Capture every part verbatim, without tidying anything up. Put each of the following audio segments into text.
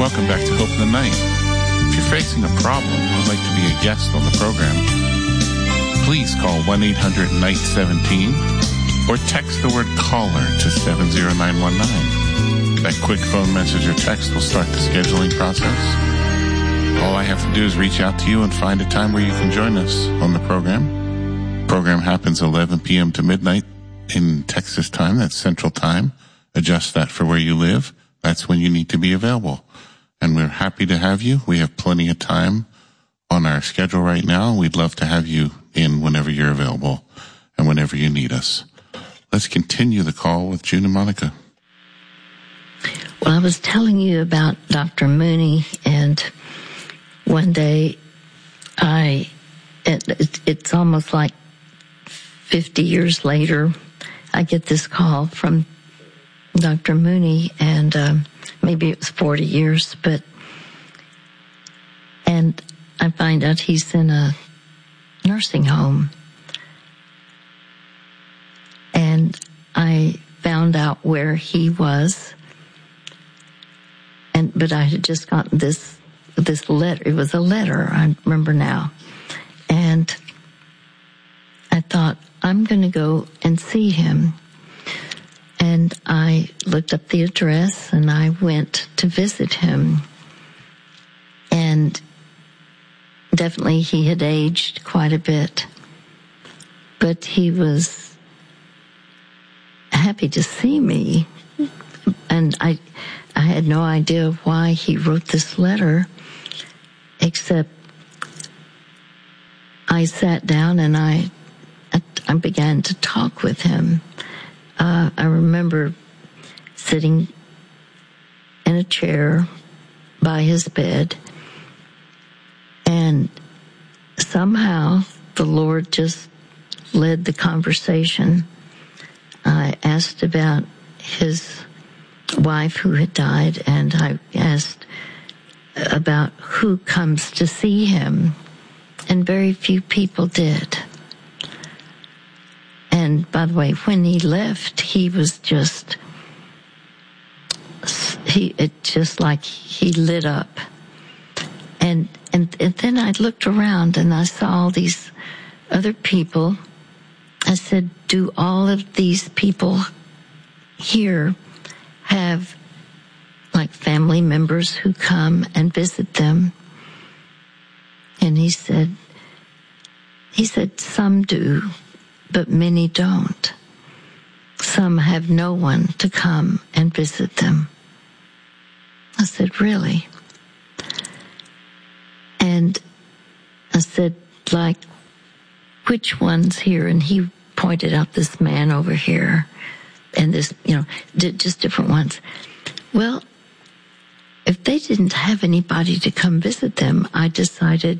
Welcome back to Hope in the Night. If you're facing a problem or would like to be a guest on the program, please call one eight hundred N I G H T one seven or text the word caller to seven zero nine one nine. That quick phone message or text will start the scheduling process. All I have to do is reach out to you and find a time where you can join us on the program. The program happens eleven p.m. to midnight in Texas time. That's Central Time. Adjust that for where you live. That's when you need to be available. And we're happy to have you. We have plenty of time on our schedule right now. We'd love to have you in whenever you're available and whenever you need us. Let's continue the call with June and Monica. Well, I was telling you about Doctor Mooney, and one day I, it, it, it's almost like fifty years later, I get this call from Doctor Mooney, and um, maybe it was forty years, but, and I find out he's in a nursing home. And I found out where he was, and but I had just gotten this this letter. It was a letter, I remember now. And I thought, I'm going to go and see him. And I looked up the address, and I went to visit him. And definitely he had aged quite a bit. But he was happy to see me. And I I had no idea why he wrote this letter, except I sat down and I I began to talk with him. Uh, I remember sitting in a chair by his bed, and somehow the Lord just led the conversation. I asked about his wife who had died, and I asked about who comes to see him, and very few people did. And by the way, when he left, he was just, he, it just like he lit up. And, and, and then I looked around and I saw all these other people. I said, do all of these people here have like family members who come and visit them? And he said, he said, some do, but many don't. Some have no one to come and visit them. I said, really? And I said, like, which ones here? And he pointed out this man over here and this, you know, just different ones. Well, if they didn't have anybody to come visit them, I decided,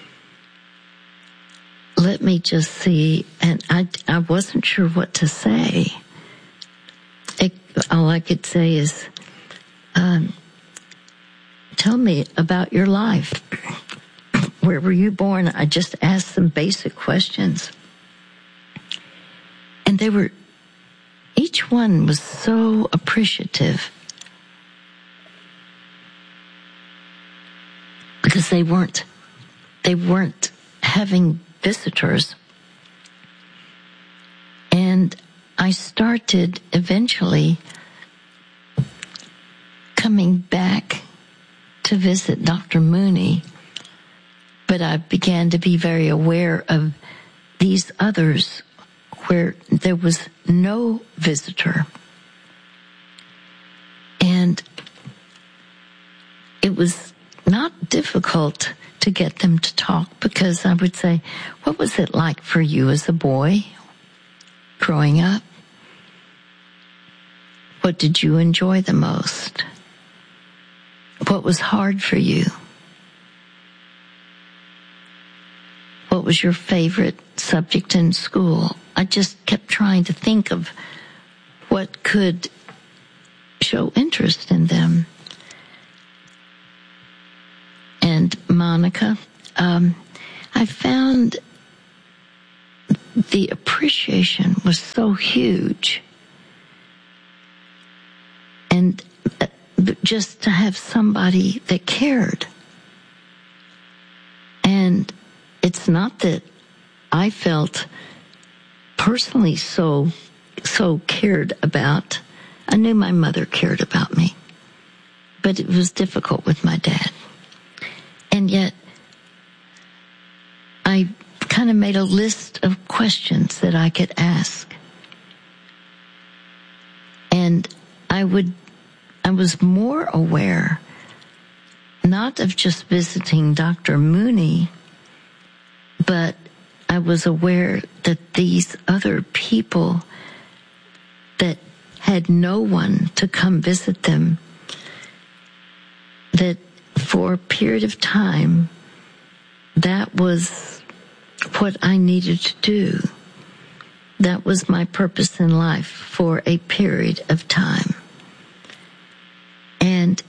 let me just see. And I, I wasn't sure what to say. It, all I could say is, um, tell me about your life. Where were you born? I just asked some basic questions. And they were, each one was so appreciative. Because they weren't, they weren't having visitors. And I started eventually coming back to visit Doctor Mooney, but I began to be very aware of these others where there was no visitor. And it was not difficult to get them to talk, because I would say, what was it like for you as a boy growing up? What did you enjoy the most? What was hard for you? What was your favorite subject in school? I just kept trying to think of what could show interest in them. And Monica, um, I found the appreciation was so huge. And just to have somebody that cared. And it's not that I felt personally so, so cared about. I knew my mother cared about me, but it was difficult with my dad. And yet, I kind of made a list of questions that I could ask. And I would, I was more aware, not of just visiting Doctor Mooney, but I was aware that these other people that had no one to come visit them, that for a period of time, that was what I needed to do. That was my purpose in life for a period of time. And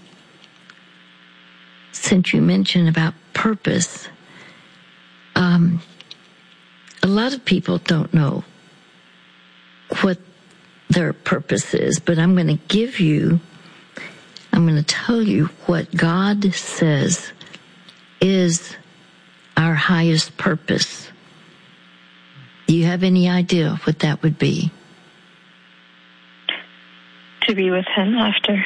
since you mentioned about purpose, um, a lot of people don't know what their purpose is, but I'm going to give you, I'm going to tell you what God says is our highest purpose. Do you have any idea what that would be? To be with Him after.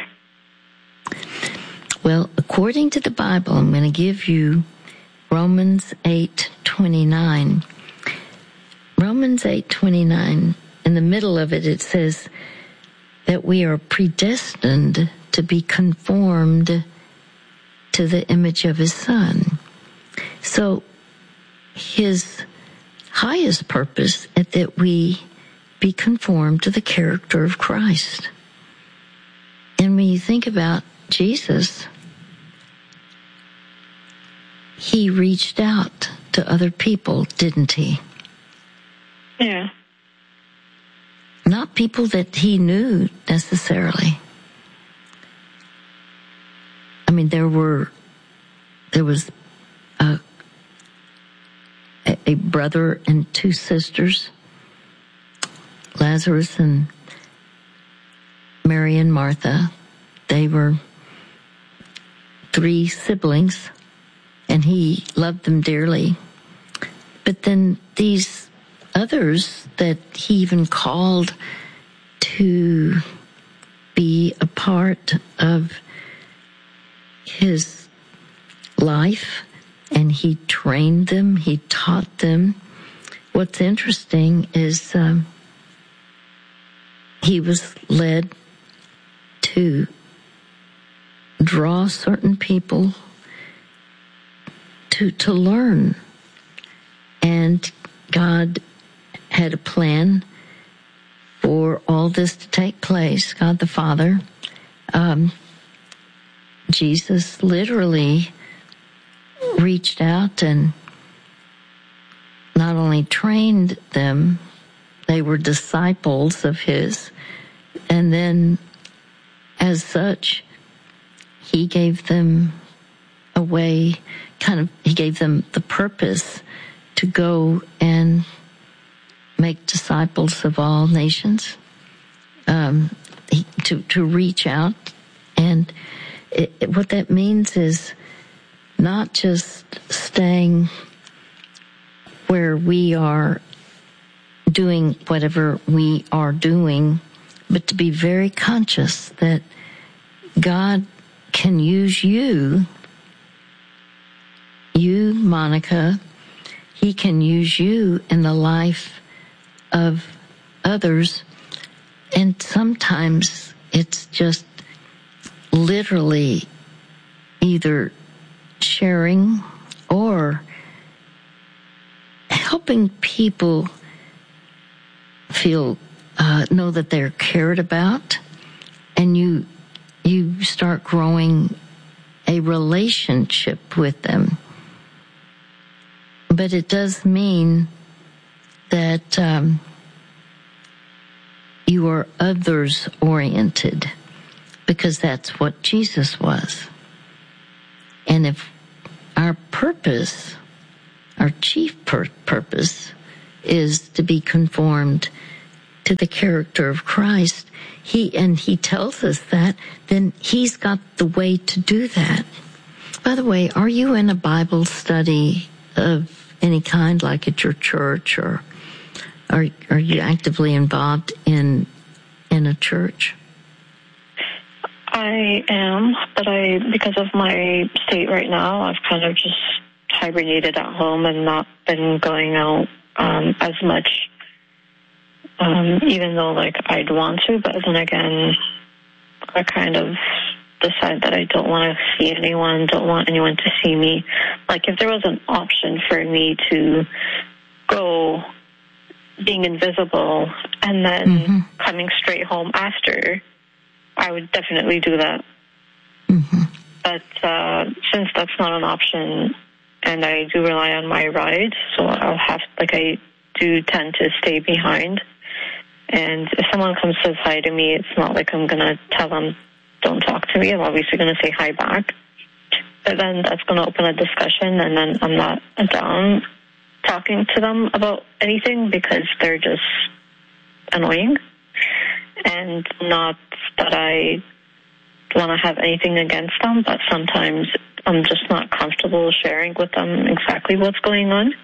Well, according to the Bible, I'm going to give you Romans eight twenty-nine. Romans eight twenty-nine, in the middle of it, it says that we are predestined to be conformed to the image of His Son. So His highest purpose is that we be conformed to the character of Christ. And when you think about Jesus, He reached out to other people, didn't He? Yeah. Not people that He knew necessarily. I mean, there were, there was a, a brother and two sisters, Lazarus and Mary and Martha. They were three siblings, and He loved them dearly. But then these others that He even called to be a part of His life, and He trained them, He taught them. What's interesting is um, He was led to draw certain people to to learn, and God had a plan for all this to take place. God the Father, um, Jesus literally reached out and not only trained them, they were disciples of His, and then as such, He gave them a way, kind of, He gave them the purpose to go and make disciples of all nations, um, to, to reach out. And it, it, what that means is not just staying where we are doing whatever we are doing, but to be very conscious that God can use you, you, Monica, He can use you in the life of others, and sometimes it's just literally either sharing or helping people feel, uh, know that they're cared about, and you you start growing a relationship with them. But it does mean that um, you are others-oriented, because that's what Jesus was. And if our purpose, our chief pur- purpose, is to be conformed to the character of Christ, he and he tells us that, then he's got the way to do that. By the way, are you in a Bible study of any kind, like at your church, or are are you actively involved in in a church? I am, but I, because of my state right now, I've kind of just hibernated at home and not been going out um, as much, um, even though, like, I'd want to. But then again, I kind of decide that I don't want to see anyone, don't want anyone to see me. Like, if there was an option for me to go being invisible and then mm-hmm. coming straight home after, I would definitely do that. Mm-hmm. But uh, since that's not an option, and I do rely on my ride, so I'll have, like, I do tend to stay behind. And if someone comes to say hi to me, it's not like I'm going to tell them, don't talk to me. I'm obviously going to say hi back. But then that's going to open a discussion, and then I'm not down talking to them about anything because they're just annoying. And not that I want to have anything against them, but sometimes I'm just not comfortable sharing with them exactly what's going on.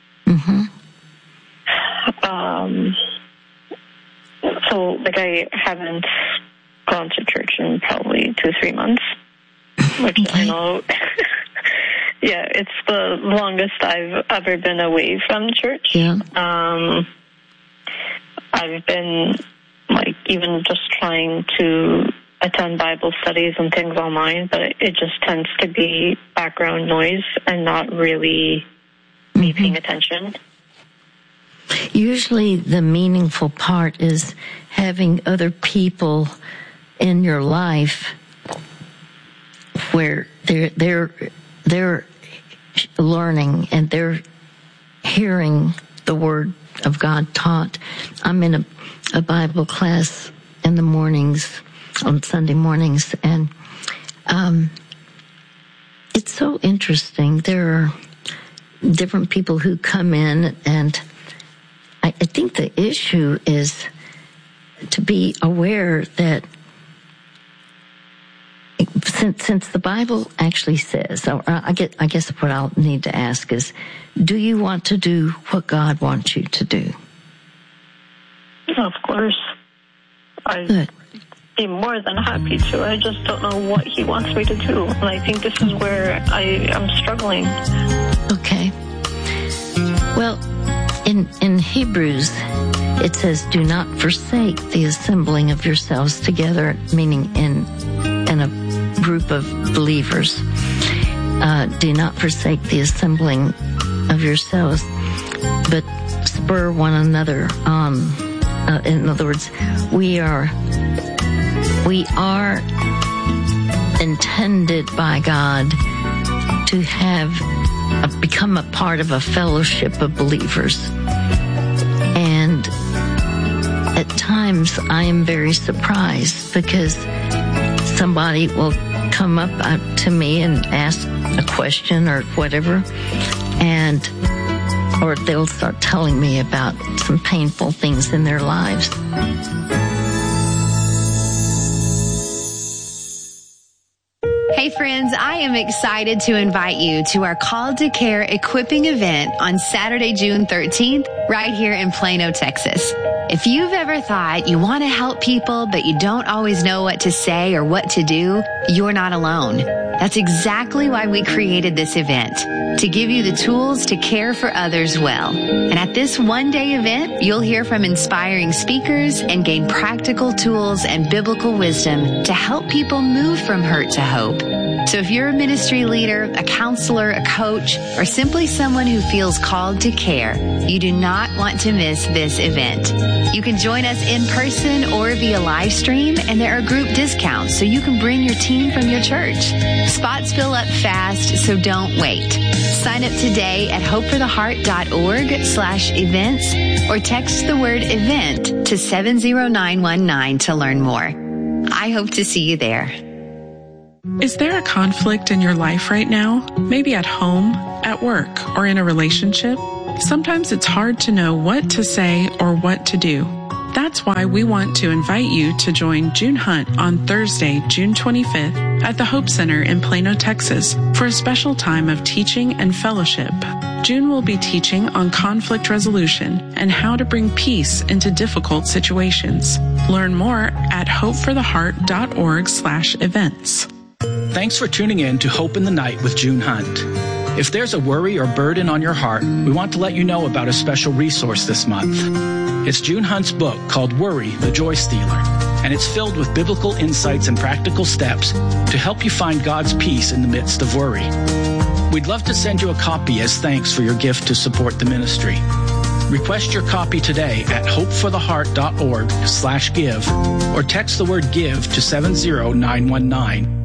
Mm-hmm. Um, so, like, I haven't gone to church in probably two or three months, which okay. I know, yeah, it's the longest I've ever been away from church. Yeah. Um, I've been, like, even just trying to attend Bible studies and things online, but it just tends to be background noise and not really me mm-hmm. paying attention. Usually the meaningful part is having other people in your life where they're they're they're learning and they're hearing the Word of God taught. I'm in a, a Bible class in the mornings, on Sunday mornings, and um, it's so interesting. There are different people who come in, and I, I think the issue is to be aware that since, since the Bible actually says, so I, get, I guess what I'll need to ask is, do you want to do what God wants you to do? Of course. I'd Good. be more than happy to. I just don't know what he wants me to do. And I think this is where I am struggling. Okay. Well, in, in Hebrews, it says, do not forsake the assembling of yourselves together, meaning in, in a group of believers. Uh, do not forsake the assembling of yourselves, but spur one another on. Uh, in other words, we are we are intended by God to have a, become a part of a fellowship of believers. And at times I am very surprised because somebody will come up to me and ask a question or whatever, and or they'll start telling me about some painful things in their lives. Hey friends, I am excited to invite you to our Called to Care equipping event on Saturday, June thirteenth, right here in Plano, Texas. If you've ever thought you want to help people, but you don't always know what to say or what to do, you're not alone. That's exactly why we created this event, to give you the tools to care for others well. And at this one-day event, you'll hear from inspiring speakers and gain practical tools and biblical wisdom to help people move from hurt to hope. So if you're a ministry leader, a counselor, a coach, or simply someone who feels called to care, you do not want to miss this event. You can join us in person or via live stream, and there are group discounts so you can bring your team from your church. Spots fill up fast, so don't wait. Sign up today at hopefortheheart.org slash events or text the word event to seven zero nine one nine to learn more. I hope to see you there. Is there a conflict in your life right now? Maybe at home, at work, or in a relationship? Sometimes it's hard to know what to say or what to do. That's why we want to invite you to join June Hunt on Thursday, June twenty-fifth at the Hope Center in Plano, Texas for a special time of teaching and fellowship. June will be teaching on conflict resolution and how to bring peace into difficult situations. Learn more at hopefortheheart.org slash events. Thanks for tuning in to Hope in the Night with June Hunt. If there's a worry or burden on your heart, we want to let you know about a special resource this month. It's June Hunt's book called Worry, the Joy Stealer, and it's filled with biblical insights and practical steps to help you find God's peace in the midst of worry. We'd love to send you a copy as thanks for your gift to support the ministry. Request your copy today at hopefortheheart.org slash give or text the word give to seven zero nine one nine.